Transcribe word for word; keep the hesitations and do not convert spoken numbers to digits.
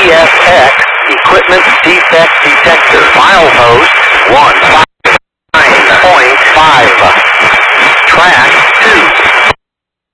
E F X Equipment Defect Detector. File host